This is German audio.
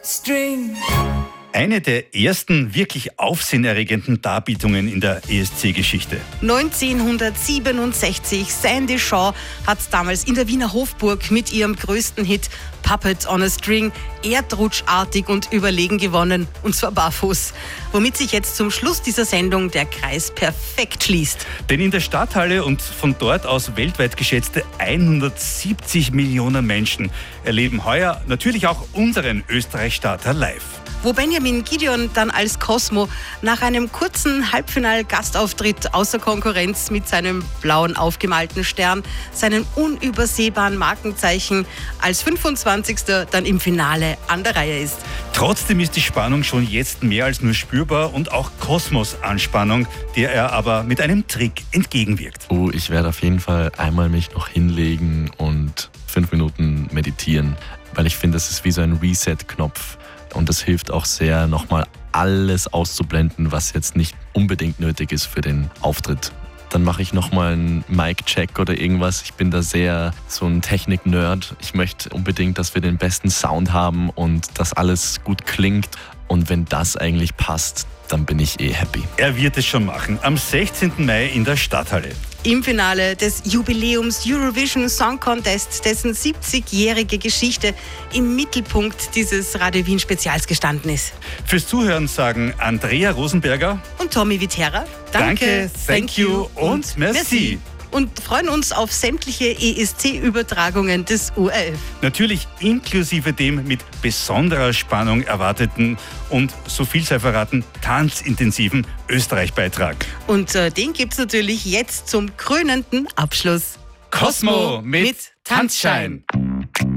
string. Eine der ersten wirklich aufsehenerregenden Darbietungen in der ESC-Geschichte. 1967, Sandy Shaw hat damals in der Wiener Hofburg mit ihrem größten Hit Puppet on a String erdrutschartig und überlegen gewonnen, und zwar barfuß. Womit sich jetzt zum Schluss dieser Sendung der Kreis perfekt schließt. Denn in der Stadthalle und von dort aus weltweit geschätzte 170 Millionen Menschen erleben heuer natürlich auch unseren Österreich-Starter live. Wo Benjamin Gideon dann als Cosmo nach einem kurzen Halbfinal-Gastauftritt außer Konkurrenz mit seinem blauen aufgemalten Stern, seinen unübersehbaren Markenzeichen als 25. dann im Finale an der Reihe ist. Trotzdem ist die Spannung schon jetzt mehr als nur spürbar und auch Kosmos-Anspannung, der er aber mit einem Trick entgegenwirkt. Ich werde auf jeden Fall einmal mich noch hinlegen und 5 Minuten meditieren, weil ich finde, das ist wie so ein Reset-Knopf. Und das hilft auch sehr, nochmal alles auszublenden, was jetzt nicht unbedingt nötig ist für den Auftritt. Dann mache ich nochmal einen Mic-Check oder irgendwas. Ich bin da sehr so ein Technik-Nerd. Ich möchte unbedingt, dass wir den besten Sound haben und dass alles gut klingt. Und wenn das eigentlich passt, dann bin ich happy. Er wird es schon machen, am 16. Mai in der Stadthalle. Im Finale des Jubiläums Eurovision Song Contest, dessen 70-jährige Geschichte im Mittelpunkt dieses Radio Wien Spezials gestanden ist. Fürs Zuhören sagen Andrea Rosenberger und Tommy Viterra. Danke, thank you und merci. Und freuen uns auf sämtliche ESC-Übertragungen des ORF. Natürlich inklusive dem mit besonderer Spannung erwarteten und, so viel sei verraten, tanzintensiven Österreich-Beitrag. Und den gibt's natürlich jetzt zum krönenden Abschluss. Cosmo mit Tanzschein.